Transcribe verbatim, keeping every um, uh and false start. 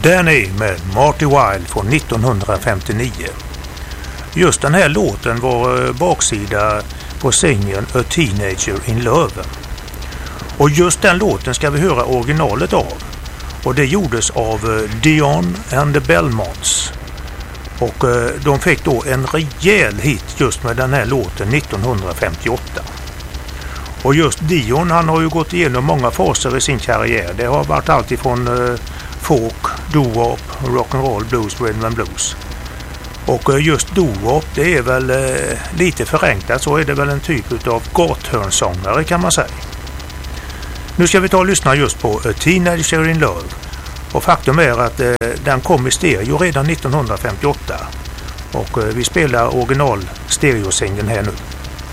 Danny med Marty Wilde från nittonhundrafemtionio. Just den här låten var baksida på singeln A Teenager in Love. Och just den låten ska vi höra originalet av. Och det gjordes av Dion and the Belmonts. Och de fick då en rejäl hit just med den här låten nittonhundrafemtioåtta. Och just Dion, han har ju gått igenom många faser i sin karriär. Det har varit allt ifrån uh, folk, doo-wop, rock'n'roll, blues, rhythm and blues. Och uh, just doo-wop, det är väl uh, lite förenklat, så är det väl en typ av gathörnsångare kan man säga. Nu ska vi ta och lyssna just på A Teenager in Love. Och faktum är att uh, den kom i stereo redan nittonhundrafemtioåtta. Och uh, vi spelar original stereosingeln här nu.